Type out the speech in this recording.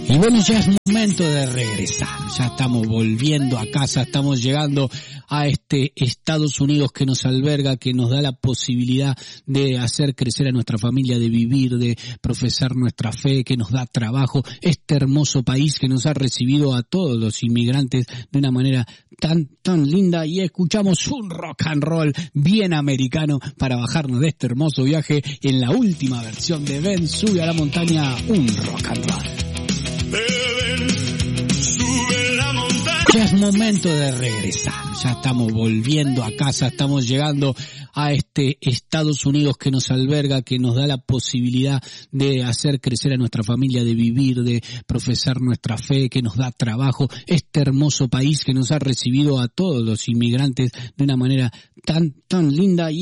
Y bueno, ya es momento de regresar, ya estamos volviendo a casa, estamos llegando a este Estados Unidos que nos alberga, que nos da la posibilidad de hacer crecer a nuestra familia, de vivir, de profesar nuestra fe, que nos da trabajo, este hermoso país que nos ha recibido a todos los inmigrantes de una manera tan linda, y escuchamos un rock and roll bien americano para bajarnos de este hermoso viaje en la última versión de Ben Sube a la Montaña, un rock and roll. Ya es momento de regresar, ya estamos volviendo a casa, estamos llegando a este Estados Unidos que nos alberga, que nos da la posibilidad de hacer crecer a nuestra familia, de vivir, de profesar nuestra fe, que nos da trabajo, este hermoso país que nos ha recibido a todos los inmigrantes de una manera tan linda.